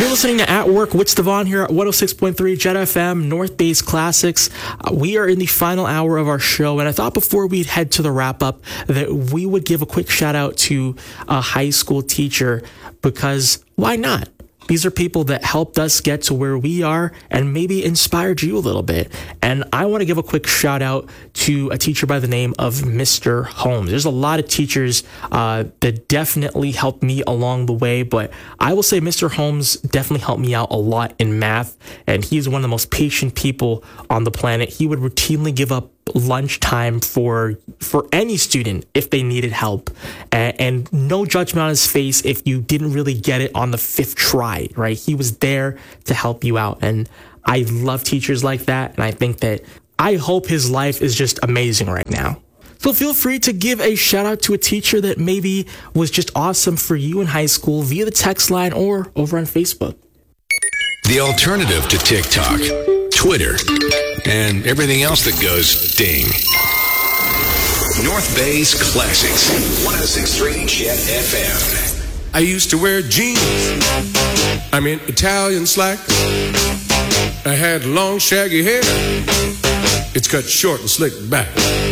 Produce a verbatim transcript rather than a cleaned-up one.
You're listening to At Work with Devon here at one oh six point three Jet F M, North Base Classics. Uh, we are in the final hour of our show, and I thought before we head to the wrap-up that we would give a quick shout-out to a high school teacher, because why not? These are people that helped us get to where we are and maybe inspired you a little bit. And I want to give a quick shout out to a teacher by the name of Mister Holmes. There's a lot of teachers uh, that definitely helped me along the way, but I will say Mister Holmes definitely helped me out a lot in math. And he's one of the most patient people on the planet. He would routinely give up lunchtime for for any student if they needed help, and, and no judgment on his face if you didn't really get it on the fifth try, right? He was there to help you out, and I love teachers like that, and I think that I hope his life is just amazing right now. So feel free to give a shout out to a teacher that maybe was just awesome for you in high school via the text line or over on Facebook. The alternative to TikTok, Twitter, and everything else that goes ding. North Bay's Classics, one oh six point three Jet F M. I used to wear jeans, I mean Italian slacks. I had long shaggy hair, it's cut short and slicked back.